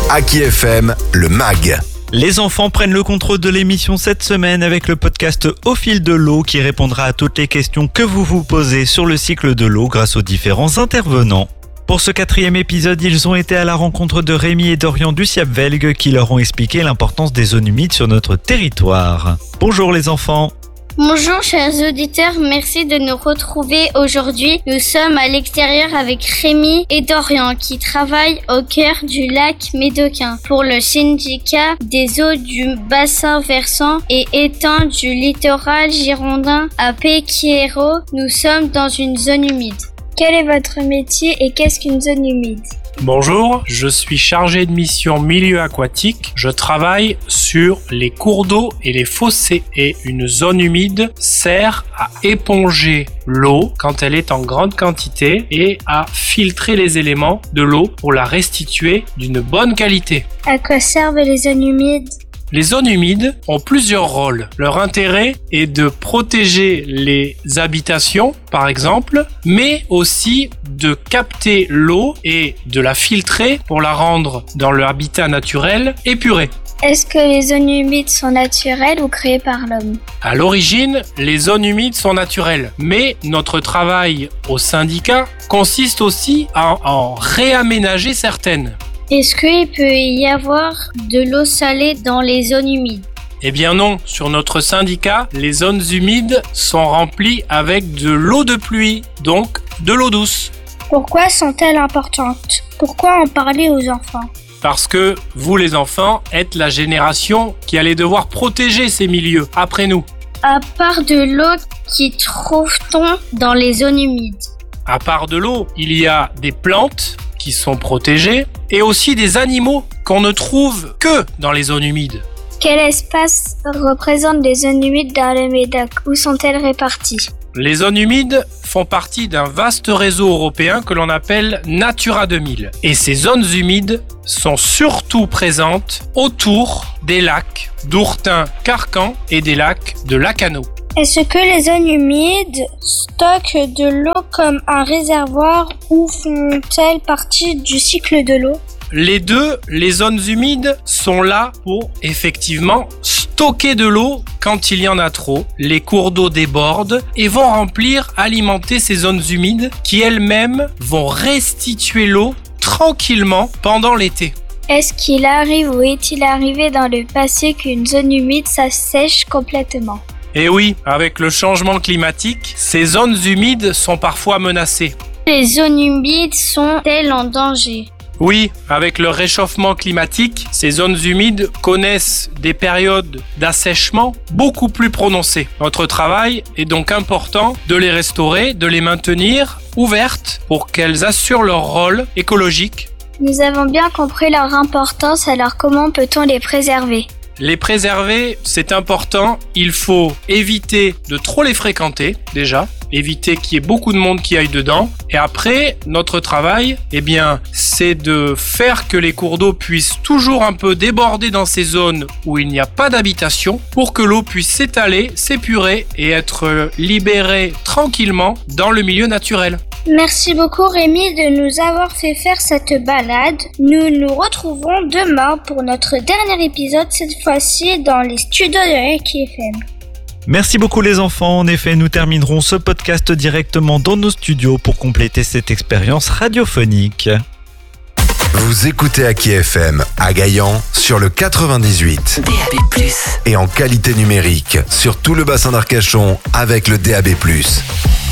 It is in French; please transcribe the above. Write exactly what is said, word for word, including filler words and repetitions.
Aki F M, le M A G. Les enfants prennent le contrôle de l'émission cette semaine avec le podcast Au fil de l'eau qui répondra à toutes les questions que vous vous posez sur le cycle de l'eau grâce aux différents intervenants. Pour ce quatrième épisode, ils ont été à la rencontre de Rémi et Dorian du Siabvelg qui leur ont expliqué l'importance des zones humides sur notre territoire. Bonjour les enfants. Bonjour chers auditeurs, merci de nous retrouver aujourd'hui. Nous sommes à l'extérieur avec Rémi et Dorian qui travaillent au cœur du lac Médocain pour le syndicat des eaux du bassin versant et étang du littoral girondin à Pesquiero. Nous sommes dans une zone humide. Quel est votre métier et qu'est-ce qu'une zone humide ? Bonjour, je suis chargé de mission milieu aquatique. Je travaille sur les cours d'eau et les fossés. Et une zone humide sert à éponger l'eau quand elle est en grande quantité et à filtrer les éléments de l'eau pour la restituer d'une bonne qualité. À quoi servent les zones humides ? Les zones humides ont plusieurs rôles. Leur intérêt est de protéger les habitations, par exemple, mais aussi de capter l'eau et de la filtrer pour la rendre dans leur habitat naturel épurée. Est-ce que les zones humides sont naturelles ou créées par l'homme ? À l'origine, les zones humides sont naturelles, mais notre travail au syndicat consiste aussi à en réaménager certaines. Est-ce qu'il peut y avoir de l'eau salée dans les zones humides ? Eh bien non, sur notre syndicat, les zones humides sont remplies avec de l'eau de pluie, donc de l'eau douce. Pourquoi sont-elles importantes ? Pourquoi en parler aux enfants ? Parce que vous les enfants êtes la génération qui allait devoir protéger ces milieux après nous. À part de l'eau, qu'y trouve-t-on dans les zones humides ? À part de l'eau, il y a des plantes qui sont protégés, et aussi des animaux qu'on ne trouve que dans les zones humides. Quel espace représente les zones humides dans le Médoc ? Où sont-elles réparties ? Les zones humides font partie d'un vaste réseau européen que l'on appelle Natura deux mille. Et ces zones humides sont surtout présentes autour des lacs d'Ourtin-Carcan et des lacs de Lacano. Est-ce que les zones humides stockent de l'eau comme un réservoir ou font-elles partie du cycle de l'eau ? Les deux, les zones humides sont là pour effectivement stocker de l'eau quand il y en a trop. Les cours d'eau débordent et vont remplir, alimenter ces zones humides qui elles-mêmes vont restituer l'eau tranquillement pendant l'été. Est-ce qu'il arrive ou est-il arrivé dans le passé qu'une zone humide s'assèche complètement ? Et oui, avec le changement climatique, ces zones humides sont parfois menacées. Les zones humides sont-elles en danger ? Oui, avec le réchauffement climatique, ces zones humides connaissent des périodes d'assèchement beaucoup plus prononcées. Notre travail est donc important de les restaurer, de les maintenir ouvertes pour qu'elles assurent leur rôle écologique. Nous avons bien compris leur importance, alors comment peut-on les préserver ? Les préserver, c'est important. Il faut éviter de trop les fréquenter, déjà. Éviter qu'il y ait beaucoup de monde qui aille dedans. Et après, notre travail, eh bien, c'est de faire que les cours d'eau puissent toujours un peu déborder dans ces zones où il n'y a pas d'habitation pour que l'eau puisse s'étaler, s'épurer et être libérée tranquillement dans le milieu naturel. Merci beaucoup Rémi de nous avoir fait faire cette balade. Nous nous retrouvons demain pour notre dernier épisode, cette fois-ci dans les studios de Aki F M. Merci beaucoup les enfants. En effet, nous terminerons ce podcast directement dans nos studios pour compléter cette expérience radiophonique. Vous écoutez Aki F M à Gaillan sur le quatre-vingt-dix-huit. D A B plus. Et en qualité numérique sur tout le bassin d'Arcachon avec le D A B plus.